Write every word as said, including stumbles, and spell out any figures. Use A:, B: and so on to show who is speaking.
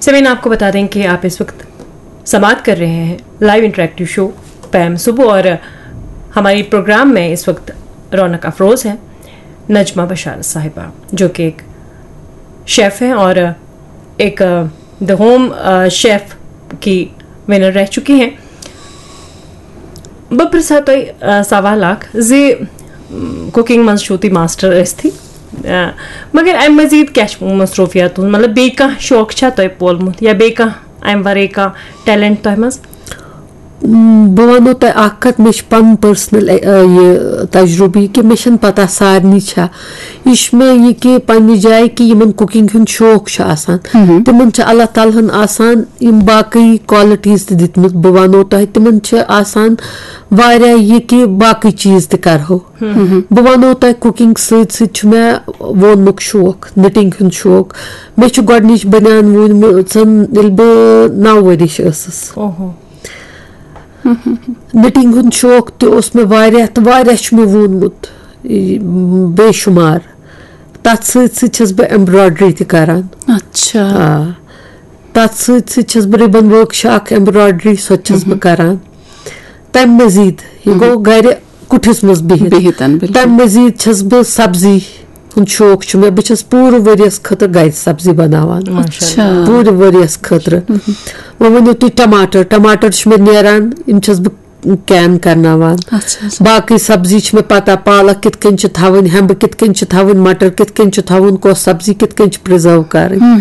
A: समीन, आपको बता दें कि आप इस वक्त समाप्त कर रहे हैं लाइव इंटरेक्टिव शो पैम सुबह, और हमारी प्रोग्राम में इस वक्त रौनक अफरोज़ है नजमा बशारत साहिबा, जो कि एक शेफ़ हैं और एक द होम शेफ़ की विनर रह चुकी हैं। बप्रसा तो सवाल आख जी कुकिंग मज छो मास्टर इस थी, मगर अम मजीद क्या मसरूफियात मतलब बे कह शौक तो पोलमुत या बे कह अम वर कह टैलेंट तह मज?
B: बह वनो तह अख कत मे पन पर्सनल ये तजुर्बे कि मे पता सारनी छा इश मे ये कि पन्ने जाए कि यमन कुकिंग हुंद शौक छ आसान तिमन छ अल्लाह तालहन आसान यम बाकी क्वालिटीज त दितमत। बह वनो तह तिमन छ आसान वारिया ये कि बाकी चीज त करहो। बह वनो तह कुकिंग सत सत छ मे वोनमुक शौक, निटिंग हुंद शौक। मे छ गोडनिच बनियान वोनमसन येल बह नौ वरिश ësस। निटिंग हुंद शौक तस मे वारिया तो वारिया छ मे वोनमुत बेशुमार। तथ सत सत छस बह एम्ब्रॉयडरी त करान।
C: अच्छा।
B: तथ सत सत छस बह रिबन वर्क छ अख एम्ब्रॉयडरी सो छस बह करान। तम मजीद ये गो घर कुठिस मज बिहित तम मजीद छस बह सब्जी हुंद शौक छ मे। बह छस पूरे वरियस खतर घर सब्जी बनावान।
C: अच्छा।
B: पूरे वरियस खतर वो वनो तुम टमाटर टमाटर छ मे नेरान इम छस बह कैन करनावान। बाकी सब्जी छ मे पता पालक कित कन छ थवन, हेम्ब कित कन छ थवन, मटर कित कन छ थवन, को सब्जी कित कन छ प्रिजर्व कर।